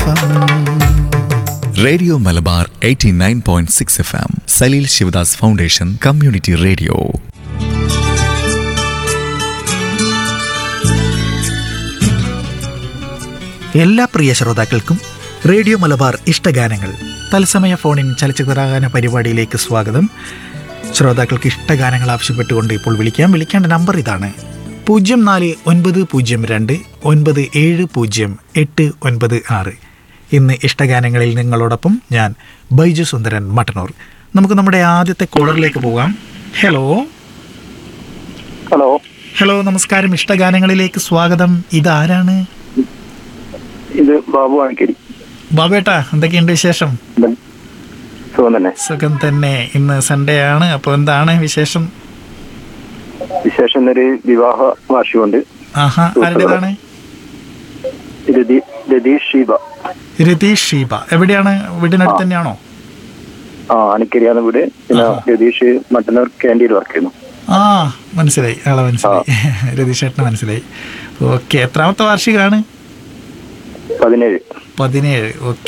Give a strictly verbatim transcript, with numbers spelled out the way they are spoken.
M. Radio Malabar eighty nine point six F M Saleel Sivadas foundation community radio. എല്ലാ പ്രിയ ശ്രോതാക്കൾക്കും radio Malabar ഇഷ്ടഗാനങ്ങൾ തത്സമയ ഫോണിൻ ചലച്ചിത്രഗാന പരിപാടിയിലേക്ക് സ്വാഗതം. ശ്രോതാക്കൾക്ക് ഇഷ്ടഗാനങ്ങൾ ആവശ്യപ്പെട്ടുകൊണ്ട് ഇപ്പോൾ വിളിക്കാം. വിളിക്കേണ്ട നമ്പർ ഇതാണ്: പൂജ്യം നാല് ഒൻപത് പൂജ്യം രണ്ട് ഒൻപത് ഏഴ് പൂജ്യം എട്ട് ഒൻപത് ആറ്. ഇന്ന് ഇഷ്ടഗാനങ്ങളിൽ നിങ്ങളോടൊപ്പം ഞാൻ ബൈജു സുന്ദരൻ മട്ടന്നൂർ. നമുക്ക് നമ്മുടെ ആദ്യത്തെ കോളറിലേക്ക് പോകാം. ഹലോ ഹലോ ഹലോ നമസ്കാരം. ഇഷ്ടഗാനങ്ങളിലേക്ക് സ്വാഗതം. ഇതാരാണ്? ഇത് ബാബു ആണിക്കരി. ബാബേട്ടാ, എന്തൊക്കെയുണ്ട് വിശേഷം? സുഖം തന്നെ. സുഖം തന്നെ. ഇന്ന് സൺഡേ ആണ്, അപ്പോൾ എന്താണ് വിശേഷം? വിശേഷം ഒരു വിവാഹ വാർഷികമുണ്ട്. ആഹാ, ആരുടേതാണ്? രതി- രതീഷ് ഷീബ. രതീഷ് ഷീബ. എവിടെയാണ്? വീടിനടുത്ത് തന്നെയാണോ? ആ അണിക്കരിയാണ് വീട്. പിന്നെ ആഹാ. രതീഷ് മട്ടന്നൂർ ക്യാൻറ്റീനിൽ വർക്ക് ചെയ്യുന്നു. ആ മനസ്സിലായി, ആളെ മനസ്സിലായി. രതീഷ് ചേട്ടനെ മനസ്സിലായി. ഓക്കെ, എത്രാമത്തെ വാർഷികമാണ്? പതിനേഴ്. പതിനേഴ്. ഓക്കെ.